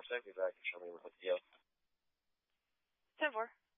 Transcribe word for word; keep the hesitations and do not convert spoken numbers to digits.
four six, if I can show me what the deal. ten four.